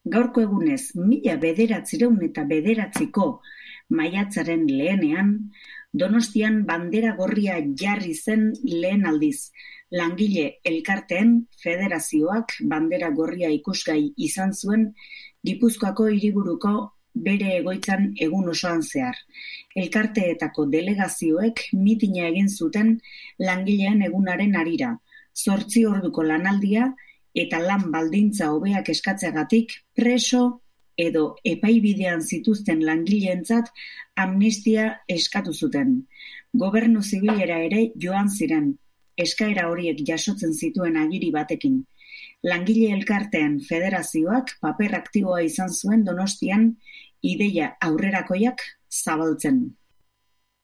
Gaurko egunez, 1999ko maiatzaren lehenean, Donostian bandera gorria jarri zen lehen aldiz. Langile elkarteen federazioak bandera gorria ikusgai izan zuen Gipuzkoako hiriburuko bere egoitzan egun osoan zehar. Elkarteetako delegazioek mitina egin zuten langileen egunaren harira, 8 orduko lanaldia eta lan baldintza hobeak eskatzeagatik preso edo epaibidean zituzten langileentzat amnistia eskatu zuten. Gobernu zibilera ere joan ziren, eskaera horiek jasotzen zituen agiri batekin. Langile elkarteen federazioak paper aktiboa izan zuen Donostian ideia aurrerakoiak zabaltzen.